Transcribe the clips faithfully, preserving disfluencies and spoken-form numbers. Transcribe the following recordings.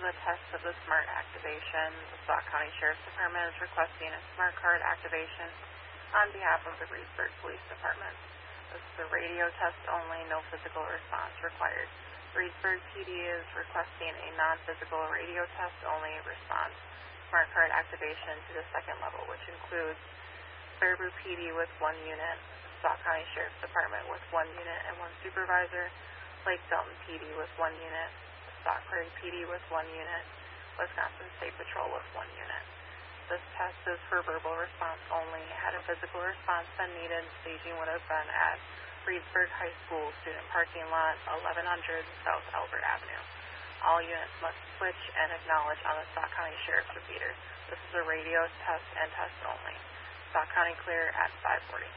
the test of the SMART activation, the Sauk County Sheriff's Department is requesting a SMART card activation on behalf of the Reedsburg Police Department. This is a radio test only, no physical response required. Reedsburg P D is requesting a non-physical radio test only response SMART card activation to the second level, which includes Faribault P D with one unit, Sauk County Sheriff's Department with one unit and one supervisor, Lake Delton P D with one unit, Sauk Prairie P D with one unit, Wisconsin State Patrol with one unit. This test is for verbal response only. Had a physical response been needed, staging would have been at Reedsburg High School student parking lot, eleven hundred South Albert Avenue. All units must switch and acknowledge on the Sauk County Sheriff's repeater. This is a radio test and test only. Sauk County clear at five forty.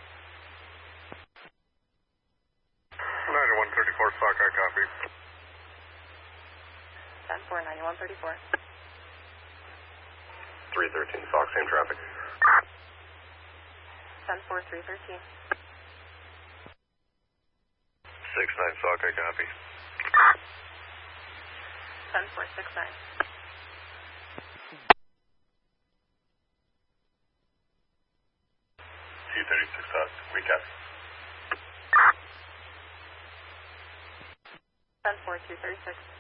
ninety-one thirty-four, Sauk, I copy. ten four, ninety-one thirty-four. three thirteen, Sauk, same traffic. ten four, three thirteen. six nine, Sauk, I copy. ten four, six nine. T thirty-six, Sauk, we copy. ten four, two thirty-six.